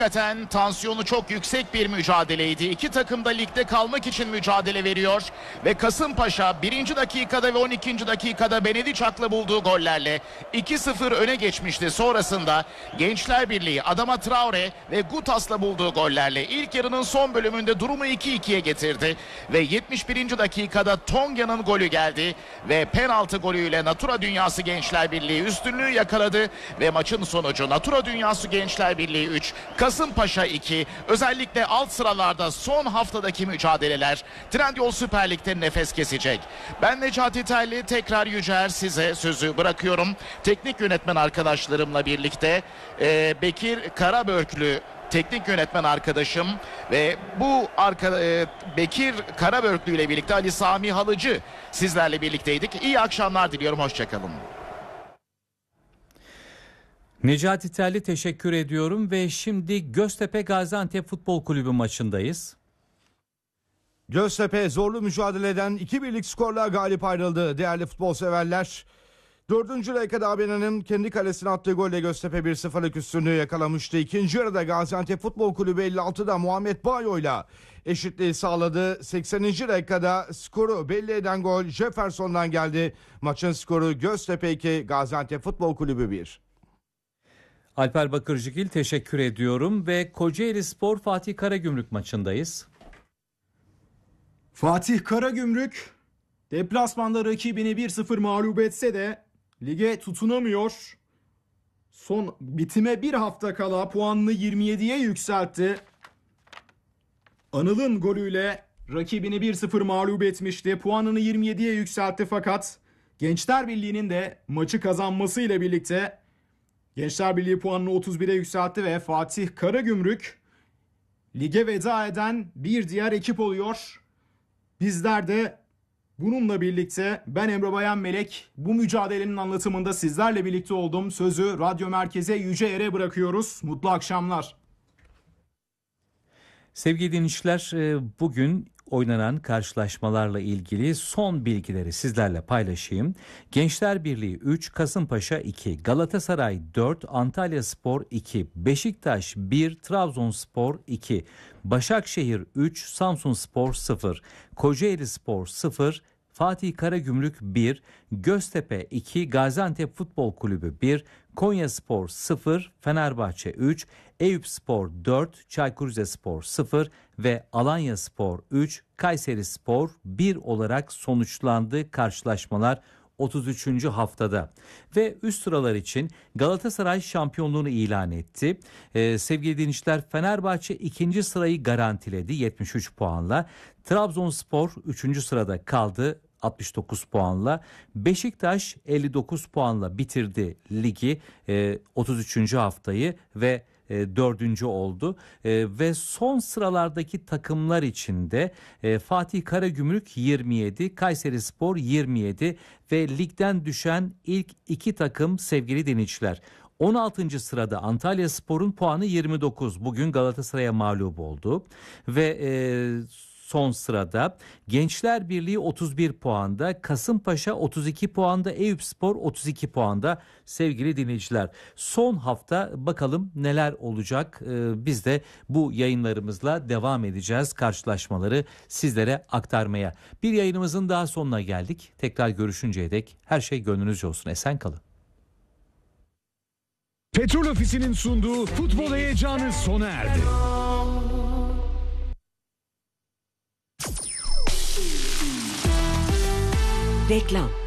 Hakikaten tansiyonu çok yüksek bir mücadeleydi. İki takım da ligde kalmak için mücadele veriyor. Ve Kasımpaşa 1. dakikada ve 12. dakikada Benediçak'la bulduğu gollerle 2-0 öne geçmişti. Sonrasında Gençler Birliği Adama Traore ve Gutas'la bulduğu gollerle ilk yarının son bölümünde durumu 2-2'ye getirdi. Ve 71. dakikada Tonya'nın golü geldi. Ve penaltı golüyle Natura Dünyası Gençler Birliği üstünlüğü yakaladı. Ve maçın sonucu Natura Dünyası Gençler Birliği 3, Kasımpaşa 2. Özellikle alt sıralarda son haftadaki mücadeleler Trendyol Süper Lig'de nefes kesecek. Ben Necati Telli, tekrar Yücer, size sözü bırakıyorum. Teknik yönetmen arkadaşlarımla birlikte Bekir Karabörklü teknik yönetmen arkadaşım ve bu Bekir Karabörklü ile birlikte Ali Sami Halıcı sizlerle birlikteydik. İyi akşamlar diliyorum, hoşçakalın. Necati Telli teşekkür ediyorum ve şimdi Göztepe Gaziantep Futbol Kulübü maçındayız. Göztepe zorlu mücadeleden 2-1'lik skorla galip ayrıldı değerli futbol severler. 4. dakikada Abena'nın kendi kalesine attığı golle Göztepe 1-0'lık üstünlüğü yakalamıştı. İkinci yarıda Gaziantep Futbol Kulübü 56'da Muhammed Bayo'yla eşitliği sağladı. 80. dakikada skoru belli eden gol Jefferson'dan geldi. Maçın skoru Göztepe 2, Gaziantep Futbol Kulübü 1. Alper Bakırcıgil teşekkür ediyorum ve Kocaeli Spor Fatih Karagümrük maçındayız. Fatih Karagümrük deplasmanda rakibini 1-0 mağlup etse de lige tutunamıyor. Son bitime bir hafta kala puanını 27'ye yükseltti. Anıl'ın golüyle rakibini 1-0 mağlup etmişti. Puanını 27'ye yükseltti fakat Gençler Birliği'nin de maçı kazanmasıyla birlikte Gençler Birliği puanını 31'e yükseltti ve Fatih Karagümrük lige veda eden bir diğer ekip oluyor. Bizler de bununla birlikte ben Emre Bayan Melek bu mücadelenin anlatımında sizlerle birlikte oldum. Sözü Radyo Merkez'e Yüce Er'e bırakıyoruz. Mutlu akşamlar. Sevgili dinleyiciler, bugün oynanan karşılaşmalarla ilgili son bilgileri sizlerle paylaşayım. Gençler Birliği 3, Kasımpaşa 2, Galatasaray 4, Antalyaspor 2, Beşiktaş 1, Trabzonspor 2, Başakşehir 3, Samsunspor 0, Kocaelispor 0, Fatih Karagümrük 1, Göztepe 2, Gaziantep Futbol Kulübü 1, Konyaspor 0, Fenerbahçe 3, Eyüpspor 4, Çaykur Rizespor 0 ve Alanyaspor 3, Kayserispor 1 olarak sonuçlandı karşılaşmalar 33. haftada. Ve üst sıralar için Galatasaray şampiyonluğunu ilan etti. Sevgili dinleyiciler, Fenerbahçe 2. sırayı garantiledi 73 puanla. Trabzonspor 3. sırada kaldı 69 puanla. Beşiktaş 59 puanla bitirdi ligi 33. haftayı ve 4. oldu ve son sıralardaki takımlar içinde Fatih Karagümrük 27, Kayserispor 27 ve ligden düşen ilk 2 takım sevgili dinleyiciler. 16. sırada Antalyaspor'un puanı 29. Bugün Galatasaray'a mağlup oldu ve son sırada Gençler Birliği 31 puanda, Kasımpaşa 32 puanda, Eyüpspor 32 puanda sevgili dinleyiciler. Son hafta bakalım neler olacak. Biz de bu yayınlarımızla devam edeceğiz karşılaşmaları sizlere aktarmaya. Bir yayınımızın daha sonuna geldik. Tekrar görüşünceye dek her şey gönlünüzce olsun. Esen kalın. Petrol Ofisi'nin sunduğu futbol heyecanı sona erdi. Reklam.